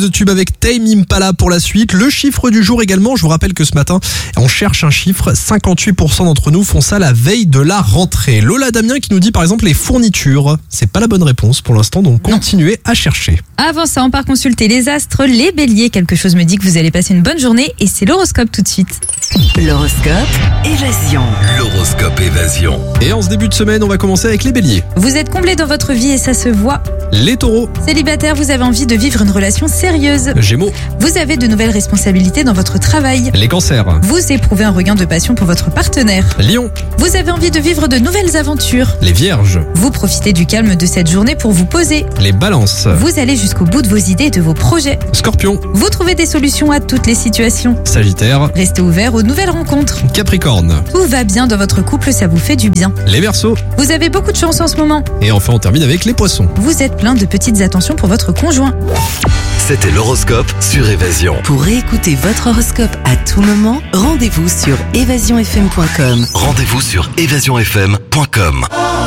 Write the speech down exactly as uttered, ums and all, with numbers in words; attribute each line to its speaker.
Speaker 1: De tube avec Tame Impala pour la suite. Le chiffre du jour également, je vous rappelle que ce matin, on cherche un chiffre. cinquante-huit pour cent d'entre nous font ça la veille de la rentrée. Lola Damien qui nous dit par exemple les fournitures. C'est pas la bonne réponse pour l'instant, donc continuez à chercher.
Speaker 2: Avant ça, on part consulter les astres, les béliers. Quelque chose me dit que vous allez passer une bonne journée et c'est l'horoscope tout de suite.
Speaker 3: L'horoscope Évasion.
Speaker 4: L'horoscope Évasion.
Speaker 1: Et en ce début de semaine, on va commencer avec les béliers.
Speaker 2: Vous êtes comblés dans votre vie et ça se voit.
Speaker 1: Les taureaux.
Speaker 2: Célibataire, vous avez envie de vivre une relation sérieuse.
Speaker 1: Gémeaux.
Speaker 2: Vous avez de nouvelles responsabilités dans votre travail.
Speaker 1: Les cancers.
Speaker 2: Vous éprouvez un regain de passion pour votre partenaire.
Speaker 1: Lion.
Speaker 2: Vous avez envie de vivre de nouvelles aventures.
Speaker 1: Les vierges.
Speaker 2: Vous profitez du calme de cette journée pour vous poser.
Speaker 1: Les balances.
Speaker 2: Vous allez jusqu'au bout de vos idées et de vos projets.
Speaker 1: Scorpion.
Speaker 2: Vous trouvez des solutions à toutes les situations.
Speaker 1: Sagittaire.
Speaker 2: Restez ouvert aux nouvelles rencontres.
Speaker 1: Capricorne.
Speaker 2: Tout va bien dans votre couple, ça vous fait du bien.
Speaker 1: Les verseaux.
Speaker 2: Vous avez beaucoup de chance en ce moment.
Speaker 1: Et enfin, on termine avec les poissons.
Speaker 2: Vous êtes plein de petites attentions pour votre conjoint.
Speaker 4: C'était l'horoscope sur Évasion.
Speaker 3: Pour réécouter votre horoscope à tout moment, rendez-vous sur évasion f m point com.
Speaker 4: Rendez-vous sur évasion f m point com.